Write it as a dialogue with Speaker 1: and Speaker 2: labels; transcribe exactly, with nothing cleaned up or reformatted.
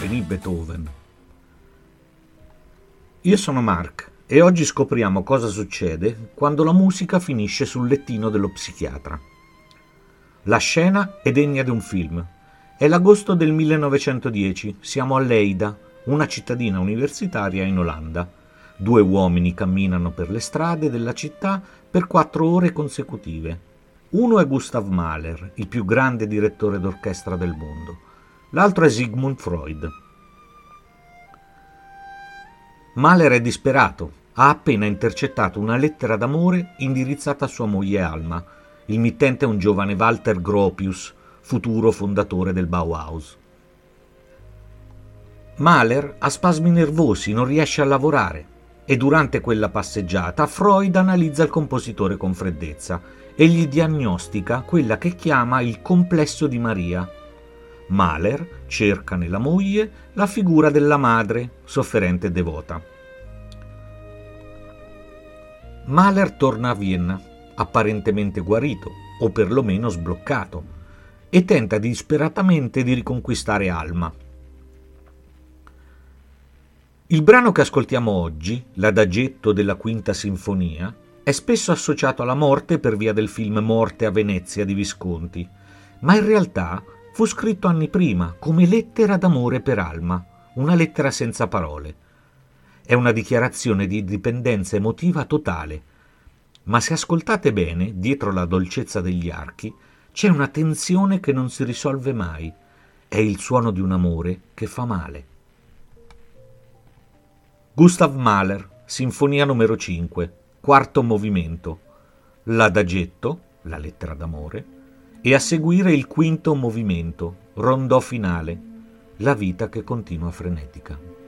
Speaker 1: Finì Beethoven. Io sono Mark e oggi scopriamo cosa succede quando la musica finisce sul lettino dello psichiatra. La scena è degna di un film. È l'agosto del millenovecentodieci, siamo a Leida, una cittadina universitaria in Olanda. Due uomini camminano per le strade della città per quattro ore consecutive. Uno è Gustav Mahler, il più grande direttore d'orchestra del mondo. L'altro è Sigmund Freud. Mahler è disperato. Ha appena intercettato una lettera d'amore indirizzata a sua moglie Alma. Il mittente è un giovane Walter Gropius, futuro fondatore del Bauhaus. Mahler ha spasmi nervosi, non riesce a lavorare e durante quella passeggiata Freud analizza il compositore con freddezza e gli diagnostica quella che chiama il complesso di Maria. Mahler cerca nella moglie la figura della madre, sofferente e devota. Mahler torna a Vienna, apparentemente guarito, o perlomeno sbloccato, e tenta disperatamente di riconquistare Alma. Il brano che ascoltiamo oggi, l'adagietto della Quinta Sinfonia, è spesso associato alla morte per via del film Morte a Venezia di Visconti, ma in realtà fu scritto anni prima come lettera d'amore per Alma, una lettera senza parole. È una dichiarazione di dipendenza emotiva totale, ma se ascoltate bene, dietro la dolcezza degli archi, c'è una tensione che non si risolve mai. È il suono di un amore che fa male. Gustav Mahler, Sinfonia numero cinque, quarto movimento, l'adagietto, la lettera d'amore, e a seguire il quinto movimento, rondò finale, la vita che continua frenetica.